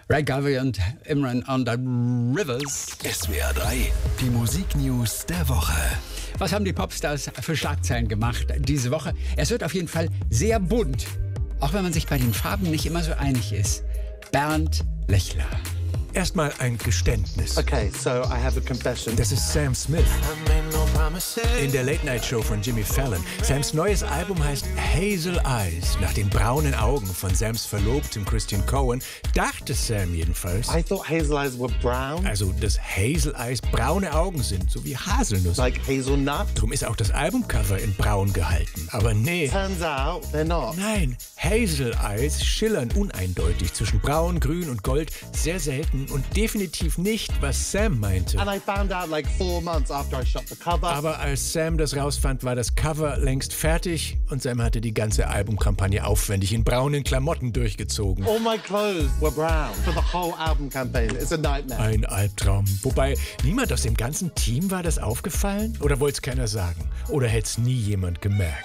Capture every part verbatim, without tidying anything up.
Ray Garvey und Imran on the Rivers. S W R drei, die Musiknews der Woche. Was haben die Popstars für Schlagzeilen gemacht diese Woche? Es wird auf jeden Fall sehr bunt, auch wenn man sich bei den Farben nicht immer so einig ist. Bernd Lechler. Erstmal ein Geständnis. Okay, so I have a confession. Das ist Sam Smith in der Late-Night-Show von Jimmy Fallon. Sams neues Album heißt Hazel Eyes, nach den braunen Augen von Sams Verlobtem Christian Cohen. Dachte Sam jedenfalls. I thought hazel eyes were brown. Also, dass Hazel Eyes braune Augen sind, so wie Haselnuss. Like hazelnut. Drum ist auch das Albumcover in braun gehalten. Aber nee. Turns out they're not. Nein, Hazel Eyes schillern uneindeutig zwischen braun, grün und gold. Sehr selten und definitiv nicht, was Sam meinte. And I found out like four months after I shot the cover. Aber als Sam das rausfand, war das Cover längst fertig und Sam hatte die ganze Albumkampagne aufwendig in braunen Klamotten durchgezogen. All my clothes were brown for the whole album campaign. It's a nightmare. Ein Albtraum. Wobei, niemand aus dem ganzen Team war das aufgefallen? Oder wollte es keiner sagen? Oder hätte es nie jemand gemerkt?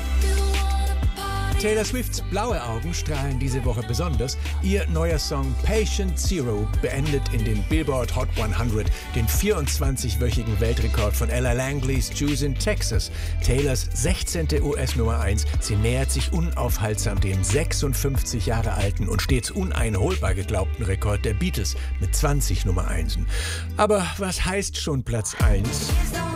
Taylor Swifts blaue Augen strahlen diese Woche besonders. Ihr neuer Song Patient Zero beendet in den Billboard Hot hundert den vierundzwanzigwöchigen Weltrekord von Ella Langleys Juice in Texas. Taylors sechzehnte U S-Nummer eins. Sie nähert sich unaufhaltsam dem sechsundfünfzig Jahre alten und stets uneinholbar geglaubten Rekord der Beatles mit zwanzig Nummer Einsen. Aber was heißt schon Platz eins?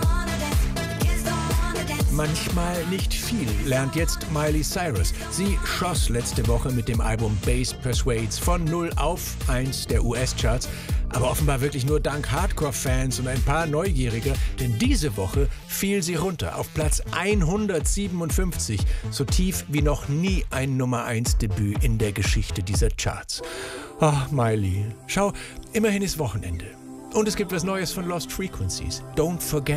Manchmal nicht viel, lernt jetzt Miley Cyrus. Sie schoss letzte Woche mit dem Album Bass Persuades von null auf eins der U S-Charts. Aber offenbar wirklich nur dank Hardcore-Fans und ein paar Neugierige, denn diese Woche fiel sie runter auf Platz hundertsiebenundfünfzig, so tief wie noch nie ein Nummer eins Debüt in der Geschichte dieser Charts. Ach, Miley, schau, immerhin ist Wochenende. Und es gibt was Neues von Lost Frequencies. Don't Forget.